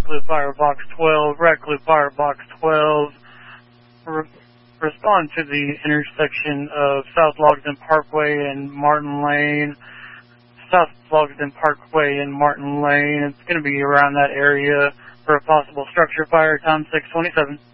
Clue Firebox 12, Red Clue Firebox 12. Respond to the intersection of South Logsdon Parkway and Martin Lane. South Logsdon Parkway and Martin Lane. It's going to be around that area for a possible structure fire, time 6:27.